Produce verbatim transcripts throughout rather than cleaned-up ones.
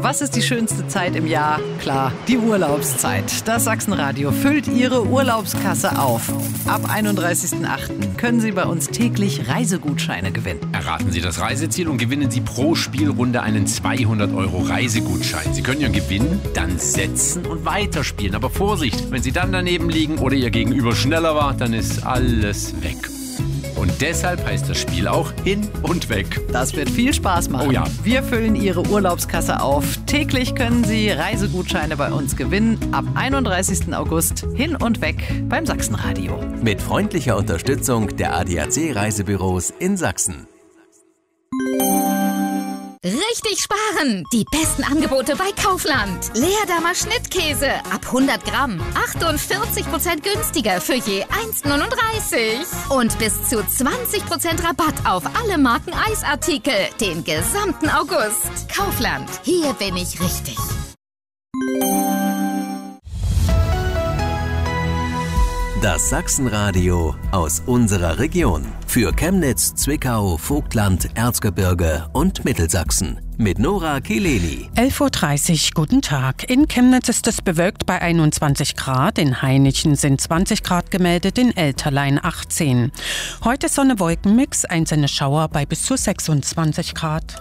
Was ist die schönste Zeit im Jahr? Klar, die Urlaubszeit. Das Sachsenradio füllt Ihre Urlaubskasse auf. Ab einunddreißigsten achten können Sie bei uns täglich Reisegutscheine gewinnen. Erraten Sie das Reiseziel und gewinnen Sie pro Spielrunde einen zweihundert Euro Reisegutschein. Sie können Ihren Gewinn dann setzen und weiterspielen. Aber Vorsicht, wenn Sie dann daneben liegen oder Ihr Gegenüber schneller war, dann ist alles weg. Und deshalb heißt das Spiel auch Hin und Weg. Das wird viel Spaß machen. Oh ja. Wir füllen Ihre Urlaubskasse auf. Täglich können Sie Reisegutscheine bei uns gewinnen. Ab einunddreißigsten August Hin und Weg beim Sachsenradio. Mit freundlicher Unterstützung der A D A C Reisebüros in Sachsen. Richtig sparen! Die besten Angebote bei Kaufland. Leerdammer Schnittkäse ab hundert Gramm. achtundvierzig Prozent günstiger für je eins Komma neununddreißig. Und bis zu zwanzig Prozent Rabatt auf alle Marken Eisartikel. Den gesamten August. Kaufland. Hier bin ich richtig. Das Sachsenradio aus unserer Region. Für Chemnitz, Zwickau, Vogtland, Erzgebirge und Mittelsachsen. Mit Nora Kileni. elf Uhr dreißig, guten Tag. In Chemnitz ist es bewölkt bei einundzwanzig Grad. In Hainichen sind zwanzig Grad gemeldet, in Elterlein achtzehn. Heute Sonne-Wolken-Mix, einzelne Schauer bei bis zu sechsundzwanzig Grad.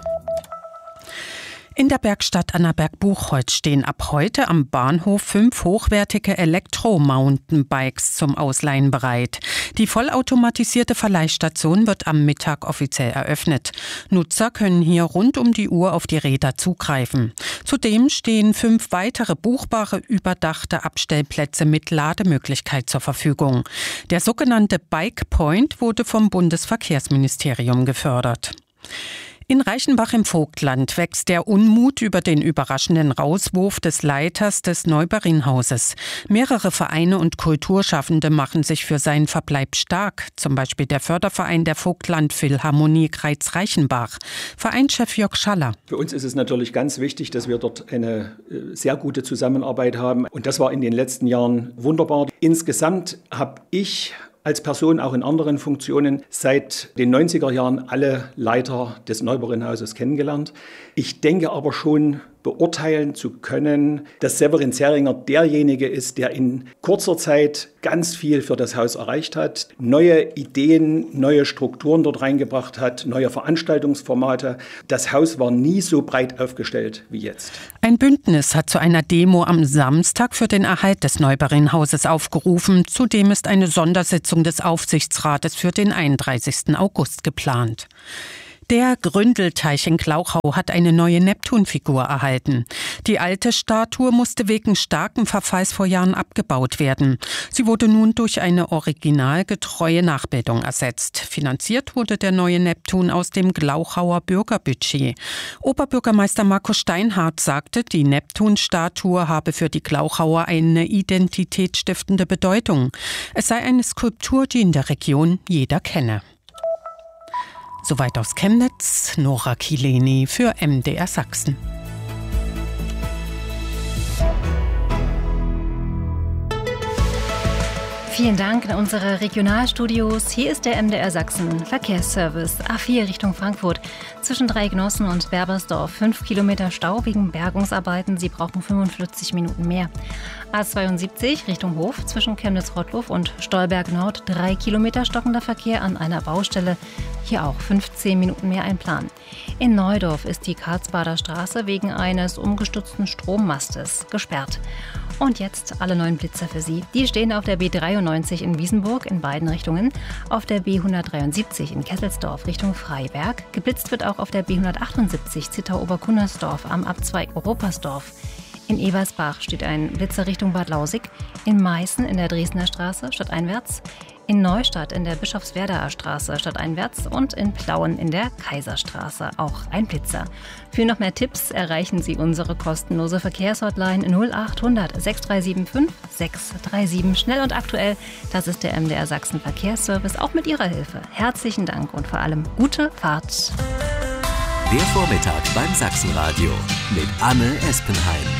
In der Bergstadt Annaberg-Buchholz stehen ab heute am Bahnhof fünf hochwertige Elektro-Mountainbikes zum Ausleihen bereit. Die vollautomatisierte Verleihstation wird am Mittag offiziell eröffnet. Nutzer können hier rund um die Uhr auf die Räder zugreifen. Zudem stehen fünf weitere buchbare, überdachte Abstellplätze mit Lademöglichkeit zur Verfügung. Der sogenannte Bike Point wurde vom Bundesverkehrsministerium gefördert. In Reichenbach im Vogtland wächst der Unmut über den überraschenden Rauswurf des Leiters des Neuberinhauses. Mehrere Vereine und Kulturschaffende machen sich für seinen Verbleib stark. Zum Beispiel der Förderverein der Vogtland-Philharmonie Greiz-Reichenbach. Vereinschef Jörg Schaller. Für uns ist es natürlich ganz wichtig, dass wir dort eine sehr gute Zusammenarbeit haben. Und das war in den letzten Jahren wunderbar. Insgesamt habe ich als Person auch in anderen Funktionen seit den neunziger Jahren alle Leiter des Neuberinhauses kennengelernt. Ich denke aber schon beurteilen zu können, dass Severin Zeringer derjenige ist, der in kurzer Zeit ganz viel für das Haus erreicht hat, neue Ideen, neue Strukturen dort reingebracht hat, neue Veranstaltungsformate. Das Haus war nie so breit aufgestellt wie jetzt. Ein Bündnis hat zu einer Demo am Samstag für den Erhalt des Neuberinhauses aufgerufen. Zudem ist eine Sondersitzung des Aufsichtsrates für den einunddreißigsten August geplant. Der Gründelteich in Glauchau hat eine neue Neptunfigur erhalten. Die alte Statue musste wegen starken Verfalls vor Jahren abgebaut werden. Sie wurde nun durch eine originalgetreue Nachbildung ersetzt. Finanziert wurde der neue Neptun aus dem Glauchauer Bürgerbudget. Oberbürgermeister Markus Steinhardt sagte, die Neptun-Statue habe für die Glauchauer eine identitätsstiftende Bedeutung. Es sei eine Skulptur, die in der Region jeder kenne. Soweit aus Chemnitz, Nora Kileni für M D R Sachsen. Vielen Dank in unsere Regionalstudios. Hier ist der M D R Sachsen Verkehrsservice A vier Richtung Frankfurt. Zwischen Dreigenossen und Berbersdorf fünf Kilometer Stau wegen Bergungsarbeiten. Sie brauchen fünfundvierzig Minuten mehr. A zweiundsiebzig Richtung Hof zwischen Chemnitz-Rottluff und Stolberg Nord. drei Kilometer stockender Verkehr an einer Baustelle. Hier auch fünfzehn Minuten mehr einplanen. In Neudorf ist die Karlsbader Straße wegen eines umgestürzten Strommastes gesperrt. Und jetzt alle neuen Blitzer für Sie. Die stehen auf der B dreiundneunzig in Wiesenburg in beiden Richtungen, auf der B hundertdreiundsiebzig in Kesselsdorf Richtung Freiberg. Geblitzt wird auch auf der B hundertachtundsiebzig Zittau-Oberkunnersdorf am Abzweig Europasdorf. In Ebersbach steht ein Blitzer Richtung Bad Lausig, in Meißen in der Dresdner Straße stadteinwärts, in Neustadt in der Bischofswerdaer Straße stadteinwärts und in Plauen in der Kaiserstraße auch ein Blitzer. Für noch mehr Tipps erreichen Sie unsere kostenlose Verkehrshotline null achthundert sechs drei sieben fünf sechs drei sieben. Schnell und aktuell, das ist der M D R Sachsen Verkehrsservice, auch mit Ihrer Hilfe. Herzlichen Dank und vor allem gute Fahrt. Der Vormittag beim Sachsenradio mit Anne Espenheim.